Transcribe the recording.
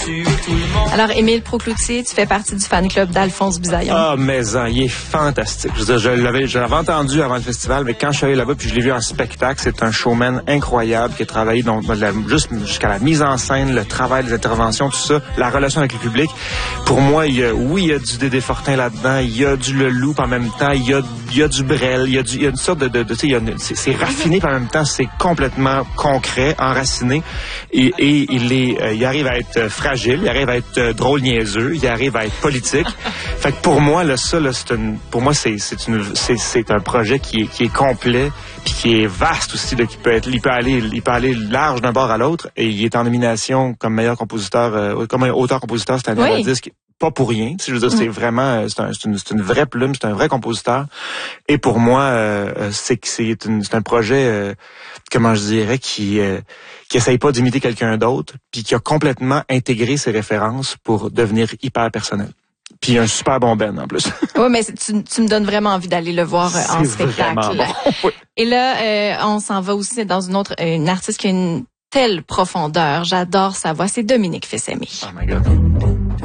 Alors, Émile Procloutier, tu fais partie du fan club d'Alphonse Bisaillon. Ah, mais il est fantastique. Je veux dire, je l'avais entendu avant le festival, mais quand je suis allé là-bas, puis je l'ai vu en spectacle, c'est un showman incroyable qui a travaillé jusqu'à la mise en scène, le travail, les interventions, tout ça, la relation avec le public. Pour moi, il y a du Dédé Fortin là-dedans, il y a du Leloup en même temps, il y a du Brel, il y a une sorte c'est raffiné, puis en même temps, c'est complètement concret, enraciné, et il arrive à être fragile, il arrive à être drôle niaiseux, il arrive à être politique. Fait que pour moi, c'est un projet qui est complet, puis qui est vaste aussi, là, il peut aller large d'un bord à l'autre, et il est en nomination comme meilleur compositeur, comme auteur-compositeur cette année à la disque. Pas pour rien. Je veux dire, c'est vraiment, c'est une vraie plume, c'est un vrai compositeur. Et pour moi, c'est un projet, comment je dirais, qui essaye pas d'imiter quelqu'un d'autre, puis qui a complètement intégré ses références pour devenir hyper personnel. Puis un super bon band en plus. Oui, mais tu me donnes vraiment envie d'aller le voir en spectacle. Bon. Oui. Et là, on s'en va aussi dans une artiste qui a une telle profondeur. J'adore sa voix. C'est Dominique Fils-Aimé. Oh my God.